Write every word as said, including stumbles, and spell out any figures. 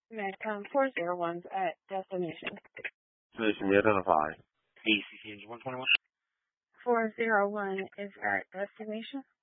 Medcom four zero one's at destination. Position be identified. A C C Engine one twenty-one. four zero one is at destination.